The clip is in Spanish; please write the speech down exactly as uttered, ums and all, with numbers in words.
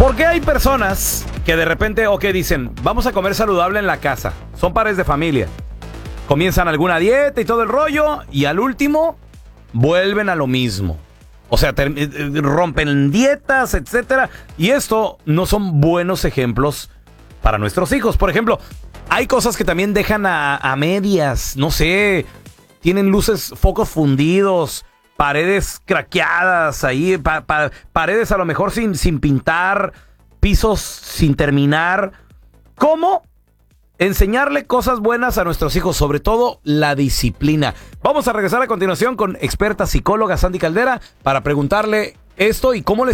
¿Por qué hay personas que de repente, ok, dicen, vamos a comer saludable en la casa? Son padres de familia. Comienzan alguna dieta y todo el rollo, y al último vuelven a lo mismo. O sea, ter- rompen dietas, etcétera. Y esto no son buenos ejemplos para nuestros hijos. Por ejemplo, hay cosas que también dejan a, a medias. No sé, tienen luces, focos fundidos, paredes craqueadas ahí, pa- pa- paredes a lo mejor sin, sin pintar, pisos sin terminar. ¿Cómo enseñarle cosas buenas a nuestros hijos? Sobre todo la disciplina. Vamos a regresar a continuación con experta psicóloga Sandy Caldera para preguntarle esto y cómo les